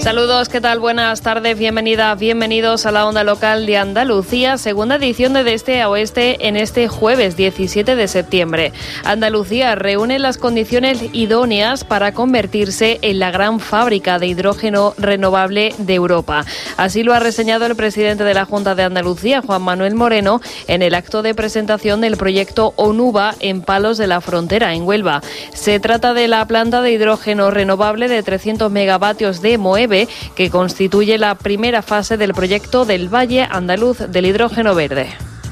Saludos, ¿qué tal? Buenas tardes, bienvenidos a la Onda Local de Andalucía, segunda edición de Este a Oeste en este jueves 17 de septiembre. Andalucía reúne las condiciones idóneas para convertirse en la gran fábrica de hidrógeno renovable de Europa. Así lo ha reseñado el presidente de la Junta de Andalucía, Juan Manuel Moreno, en el acto de presentación del proyecto Onuba en Palos de la Frontera, en Huelva. Se trata de la planta de hidrógeno renovable de 300 megavatios de Moeve, que constituye la primera fase del proyecto del Valle Andaluz del Hidrógeno Verde.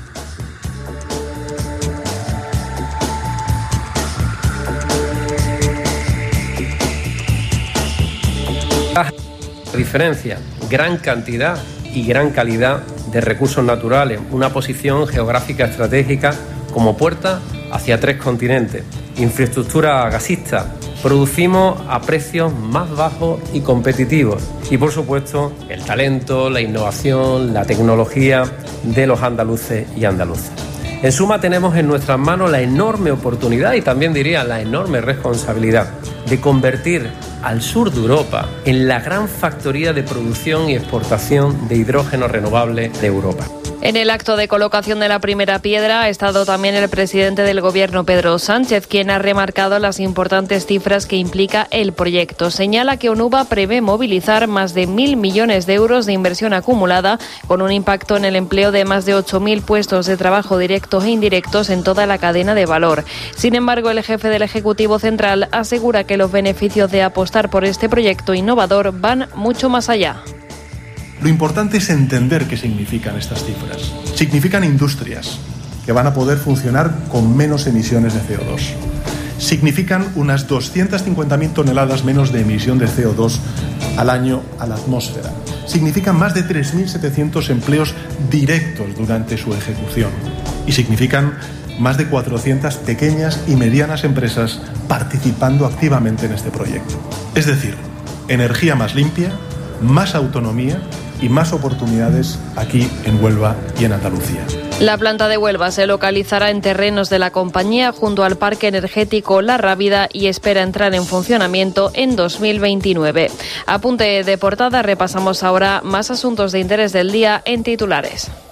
La diferencia, gran cantidad y gran calidad de recursos naturales, una posición geográfica estratégica como puerta hacia 3 continentes, infraestructura gasista. Producimos a precios más bajos y competitivos y, por supuesto, el talento, la innovación, la tecnología de los andaluces y andaluzas. En suma, tenemos en nuestras manos la enorme oportunidad y también diría la enorme responsabilidad de convertir al sur de Europa en la gran factoría de producción y exportación de hidrógeno renovable de Europa. En el acto de colocación de la primera piedra ha estado también el presidente del Gobierno, Pedro Sánchez, quien ha remarcado las importantes cifras que implica el proyecto. Señala que Onuba prevé movilizar más de 1.000 millones de euros de inversión acumulada, con un impacto en el empleo de más de 8.000 puestos de trabajo directos e indirectos en toda la cadena de valor. Sin embargo, el jefe del Ejecutivo Central asegura que los beneficios de apostar por este proyecto innovador van mucho más allá. Lo importante es entender qué significan estas cifras. Significan industrias que van a poder funcionar con menos emisiones de CO2. Significan unas 250.000 toneladas menos de emisión de CO2 al año a la atmósfera. Significan más de 3.700 empleos directos durante su ejecución. Y significan más de 400 pequeñas y medianas empresas participando activamente en este proyecto. Es decir, energía más limpia, más autonomía y más oportunidades aquí en Huelva y en Andalucía. La planta de Huelva se localizará en terrenos de la compañía junto al parque energético La Rábida y espera entrar en funcionamiento en 2029. Apunte de portada, repasamos ahora más asuntos de interés del día en titulares.